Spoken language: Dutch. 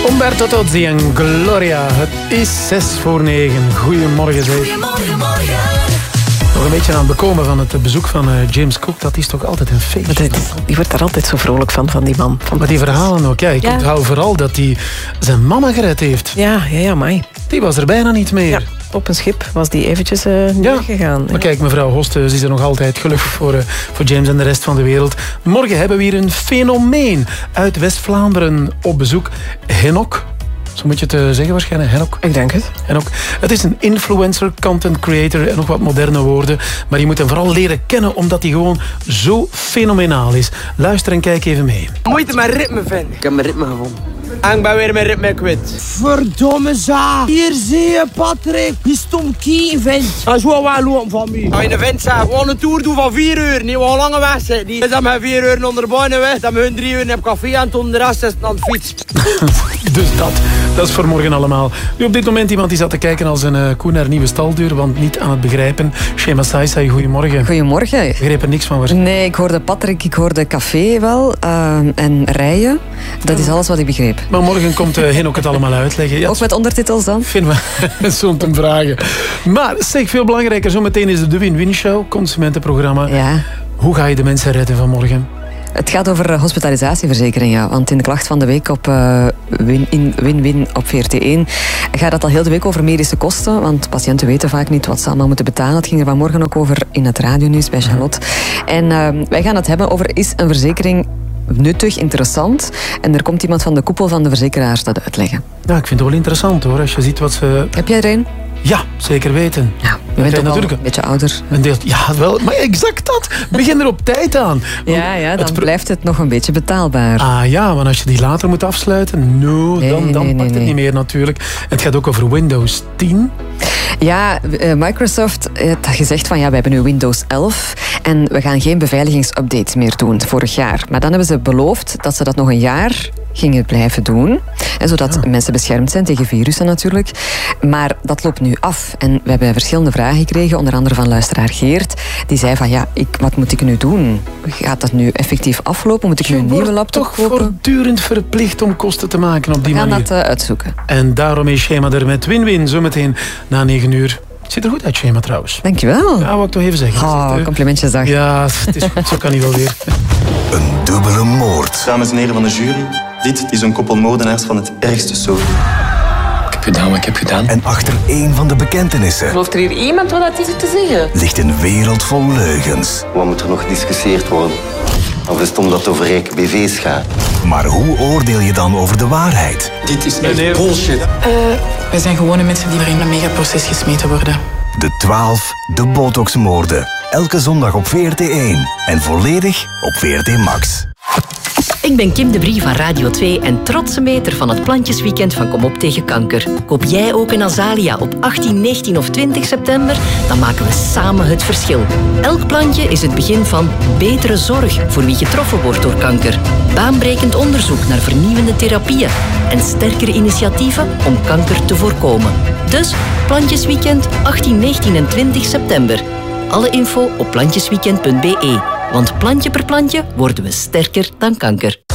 Umberto Tozzi en Gloria. Het is 6:06. Goedemorgen, zeg. Goedemorgen, morgen. Nog een beetje aan het bekomen van het bezoek van James Cook. Dat is toch altijd een feestje. Die wordt daar altijd zo vrolijk van die man. Maar die verhalen ook. Ja, ik onthoud vooral dat hij zijn mama gered heeft. Ja, amai. Die was er bijna niet meer. Ja, op een schip was die eventjes neergegaan. Maar kijk, mevrouw Hosthuis is er nog altijd, gelukkig voor James en de rest van de wereld. Morgen hebben we hier een fenomeen uit West-Vlaanderen op bezoek. Henok. Zo moet je het zeggen waarschijnlijk, Henok. Ik denk het. Henok. Het is een influencer, content creator en nog wat moderne woorden. Maar je moet hem vooral leren kennen omdat hij gewoon zo fenomenaal is. Luister en kijk even mee. Moeite mijn ritme vinden. Ik heb mijn ritme gevonden. En ik ben weer mijn ritme kwijt. Verdomme za. Hier zie je Patrick. Die stom kie vindt. Dat is wel lopen van mij. Als je een vent zegt, we gaan een tour doen van 4 uur. Niet wel lange weg zijn. Die is dan met 4 uur onder de benen weg. Dan hebben we 3 uur op café en toen de rest is aan de fiets. Dus dat is voor morgen allemaal. Nu op dit moment iemand die zat te kijken als een koe naar een nieuwe staldeur, want niet aan het begrijpen. Shema Saisai, goedemorgen. Goedemorgen. Ik begreep er niks van waarschijnlijk. Nee, ik hoorde Patrick, ik hoorde café wel en rijden. Dat is alles wat ik begreep. Maar morgen komt Henok het allemaal uitleggen. Ja, ook met ondertitels dan? Vinden we zo'n te vragen. Maar zeg, veel belangrijker, zometeen is het de Win-Win Show, consumentenprogramma. Ja. Hoe ga je de mensen redden vanmorgen? Het gaat over hospitalisatieverzekering, ja. Want in de klacht van de week op Win-Win op VRT1 gaat het al heel de week over medische kosten. Want patiënten weten vaak niet wat ze allemaal moeten betalen. Het ging er vanmorgen ook over in het radionieuws bij Charlotte. En wij gaan het hebben over, is een verzekering nuttig, interessant? En er komt iemand van de koepel van de verzekeraars dat uitleggen. Ja, ik vind het wel interessant hoor, als je ziet wat ze... Heb jij er een? Ja, zeker weten. Ja, je bent natuurlijk een beetje ouder. Ja, wel, maar exact dat. Begin er op tijd aan. Ja, dan blijft het nog een beetje betaalbaar. Ah ja, want als je die later moet afsluiten, dan pakt het niet meer natuurlijk. Het gaat ook over Windows 10. Ja, Microsoft heeft gezegd van ja, we hebben nu Windows 11 en we gaan geen beveiligingsupdates meer doen vorig jaar. Maar dan hebben ze beloofd dat ze dat nog een jaar gingen blijven doen. En zodat mensen beschermd zijn tegen virussen natuurlijk. Maar dat loopt nu af. En we hebben verschillende vragen gekregen, onder andere van luisteraar Geert. Die zei van ja, wat moet ik nu doen? Gaat dat nu effectief aflopen? Moet ik nu een nieuwe laptop kopen? Je wordt toch voortdurend verplicht om kosten te maken op die manier. We gaan dat uitzoeken. En daarom is Shema er met Win-Win zometeen na 9 uur. Het ziet er goed uit, Shema, trouwens. Dankjewel. Ja, wou ik toch even zeggen. Complimentjesdag. Ja, het is goed, zo kan hij wel weer. Een dubbele moord. Dames en heren van de jury, dit is een koppel moordenaars van het ergste soort. Ik heb gedaan wat ik heb gedaan. En achter één van de bekentenissen... Gelooft er hier iemand wat hij zit te zeggen? ...ligt een wereld vol leugens. Wat moet er nog gediscussieerd worden? Of is het omdat het over rijke BV's gaat? Maar hoe oordeel je dan over de waarheid? Dit is echt bullshit. Wij zijn gewone mensen die er in een megaproces gesmeten worden. De 12, de Botox-moorden. Elke zondag op VRT1. En volledig op VRT Max. Ik ben Kim de Brie van Radio 2 en trotse meter van het Plantjesweekend van Kom op tegen kanker. Koop jij ook een azalea op 18, 19 of 20 september? Dan maken we samen het verschil. Elk plantje is het begin van betere zorg voor wie getroffen wordt door kanker. Baanbrekend onderzoek naar vernieuwende therapieën. En sterkere initiatieven om kanker te voorkomen. Dus Plantjesweekend 18, 19 en 20 september. Alle info op plantjesweekend.be. Want plantje per plantje worden we sterker dan kanker.